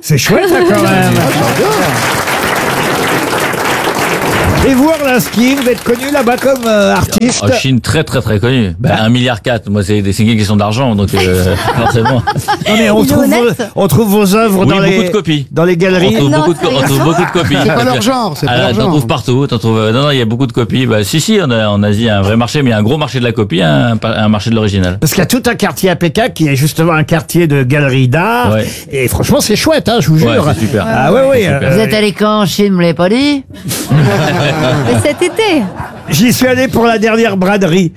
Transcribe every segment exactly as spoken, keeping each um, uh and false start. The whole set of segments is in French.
C'est chouette, ça, quand même. Et vous, Orlinski, vous êtes connu là-bas comme euh, artiste? En Chine, très très très connu. Ben, un milliard quatre. Moi, c'est c'est une question d'argent, donc euh, forcément. Non, mais on Il est trouve, vos, honnête. on trouve vos œuvres Oui, dans, beaucoup les, de copies. dans les On galeries. trouve, Non, beaucoup, de, ça on y trouve est. beaucoup de copies. C'est pas leur genre, c'est pas Ah, leur t'en genre. trouves partout. T'en trouves. Non, non, il y a beaucoup de copies. Bah, si, si, on a, en Asie, il y a un vrai marché, mais il y a un gros marché de la copie, un, un marché de l'original. Parce qu'il y a tout un quartier à Pékin qui est justement un quartier de galeries d'art. Ouais. Et franchement, c'est chouette, hein, je vous Ouais, jure. c'est super. Ah ouais, ouais. super. euh, Vous êtes allé quand en Chine, vous me l'avez pas dit? Mais cet été. J'y suis allé pour la dernière braderie.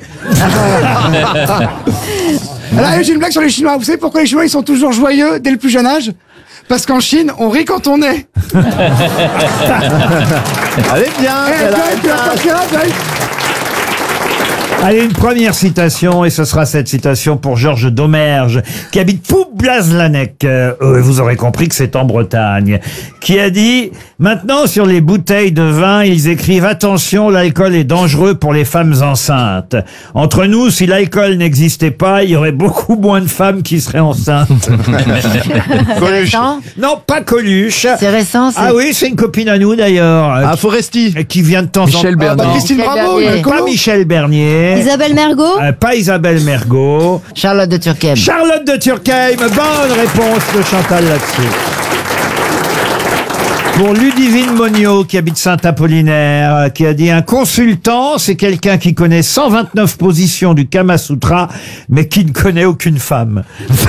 Alors, j'ai une blague sur les Chinois. Vous savez pourquoi les Chinois ils sont toujours joyeux dès le plus jeune âge? Parce qu'en Chine, on rit quand on est. Allez bien. Eh, elle a- Joël, tu vas pas faire, Joël? Allez, une première citation, et ce sera cette citation pour Georges Domergue, qui habite Poub-Blazlanec. Euh, vous aurez compris que c'est en Bretagne. Qui a dit « Maintenant, sur les bouteilles de vin, ils écrivent « Attention, l'alcool est dangereux pour les femmes enceintes. » Entre nous, si l'alcool n'existait pas, il y aurait beaucoup moins de femmes qui seraient enceintes. C'est récent? Non, pas Coluche. C'est récent, c'est... Ah oui, c'est une copine à nous, d'ailleurs. euh, Ah, Foresti. qui- Qui vient de temps en temps. Ah, bah, Christine Michel Bravo, Bernier. une Pas colo. Michel Bernier. Isabelle Mergo. Euh, pas Isabelle Mergo. Charlotte de Turckheim. Charlotte de Turckheim. Bonne réponse de Chantal là-dessus. Pour Ludivine Monio, qui habite Saint-Apollinaire, euh, qui a dit « Un consultant, c'est quelqu'un qui connaît cent vingt-neuf positions du Kama Sutra, mais qui ne connaît aucune femme. »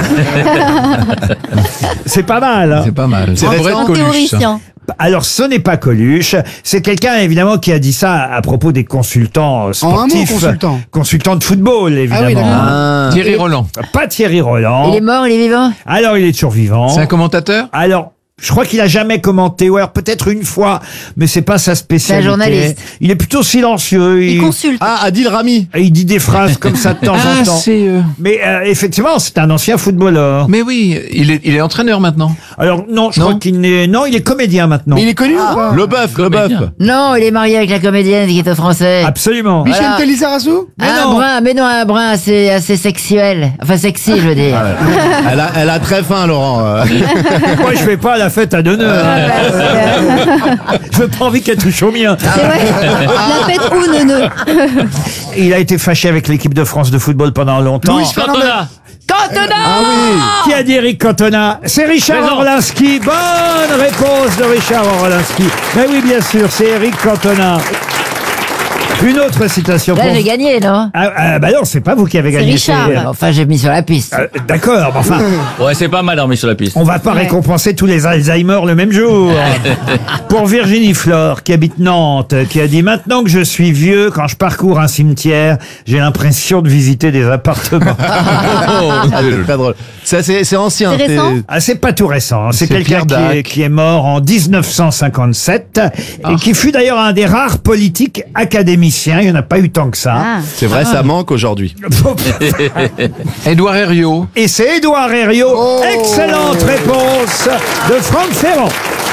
C'est pas mal, hein? C'est pas mal. C'est Ça pourrait récent. être Coluche, ça. Théoricien. Alors, ce n'est pas Coluche. C'est quelqu'un, évidemment, qui a dit ça à propos des consultants euh, En un mot, sportifs. consultant. Consultants de football, évidemment. Ah oui, d'accord. Ah. Thierry Roland. Pas Thierry Roland. Il est mort, il est vivant? Alors, il est toujours vivant. C'est un commentateur? Alors, je crois qu'il a jamais commenté, ou alors peut-être une fois, mais c'est pas sa spécialité. C'est un journaliste. Il est plutôt silencieux. Il Il, consulte. Ah, Adil Rami. il dit des phrases comme ça de temps en Ah, temps. c'est... euh, Mais euh, effectivement, c'est un ancien footballeur. Mais oui, il est, il est entraîneur maintenant. Alors non, je Non. crois qu'il n'est. Non, il est comédien maintenant. Mais il est connu ou pas? Le bœuf, le bœuf. Comédien. Non, il est marié avec la comédienne qui est au français. Absolument. Michel Voilà. Telizarazu? Mais un non. brun, mais non, un brun assez, assez sexuel. Enfin, sexy, je veux dire. Elle a, elle a très faim, Laurent. Euh, Moi, je fais pas la fête à deux heures. Je veux pas envie qu'elle touche au mien. C'est vrai. La fête ou neuneu. Il a été fâché avec l'équipe de France de football pendant longtemps. Louis Fernandez. Cantona. Cantona! Ah oui. Qui a dit Eric Cantona? C'est Richard Présent. Orlinski. Bonne réponse de Richard Orlinski. Mais oui, bien sûr, c'est Eric Cantona. Une autre citation Là, pour... j'ai gagné, non? Ah, ah, bah non, c'est pas vous qui avez gagné. Richard. c'est- Enfin, j'ai mis sur la piste. Euh, D'accord, mais enfin, Ouais, c'est pas mal, hein, mais sur la piste. on va pas récompenser tous les Alzheimer le même jour. Pour Virginie Flore, qui habite Nantes, qui a dit « Maintenant que je suis vieux, quand je parcours un cimetière, j'ai l'impression de visiter des appartements. Ah, c'est très drôle. C'est, c'est, c'est ancien. C'est récent? Ah, c'est pas tout récent. C'est C'est quelqu'un Pierre qui est, Dac. qui est mort en dix-neuf cent cinquante-sept et qui fut d'ailleurs un des rares politiques académiciens. Il n'y en a pas eu tant que ça. Ah. C'est vrai, ça manque aujourd'hui. Édouard Herriot. Et c'est Édouard Herriot. Excellente réponse de Franck Ferrand.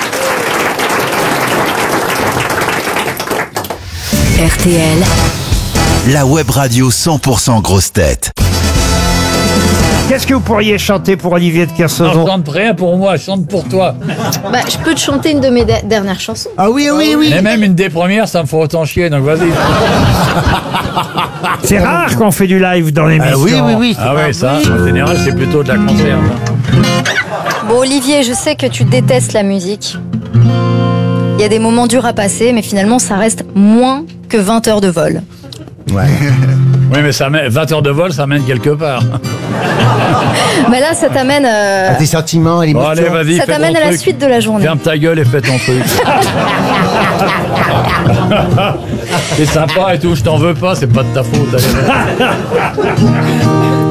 R T L, La web radio cent pour cent grosse tête. Qu'est-ce que vous pourriez chanter pour Olivier de Non, Kersauzon? chante rien pour moi, chante pour toi. Bah, je peux te chanter une de mes de- dernières chansons. Ah oui, oui, oui. Et même une des premières, ça me fait autant chier, donc vas-y. C'est rare qu'on fait du live dans l'émission. oui, oui, oui. Ah ouais, ça, en général, c'est plutôt de la conserve. Bon, Olivier, je sais que tu détestes la musique. Il y a des moments durs à passer, mais finalement, ça reste moins que vingt heures de vol. Oui, mais ça mène, vingt heures de vol, ça mène quelque part. Mais là, ça t'amène, euh, Des sentiments, Bon, allez, vas-y, ça fais t'amène ton à la truc. suite de la journée. Ferme ta gueule et fais ton truc. C'est sympa et tout, je t'en veux pas, c'est pas de ta faute. allez.